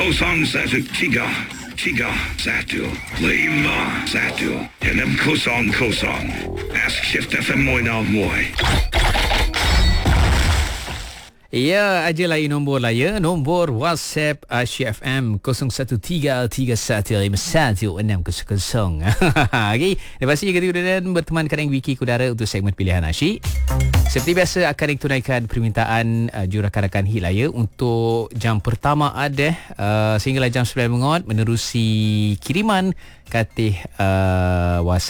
Kosong. Ask Shift FM Moy Now Moy. Ya, aja lain nombor lah ya. Nombor WhatsApp Asia FM 0133151600. Okey, lepas ini kita sudah bertemankan dengan Wiki Kudara untuk segmen pilihan Asyik. Seperti biasa akan ditunaikan permintaan jurakan-rakan hit lah ya. Untuk jam pertama ada sehinggalah jam 9 mengot menerusi kiriman katih WhatsApp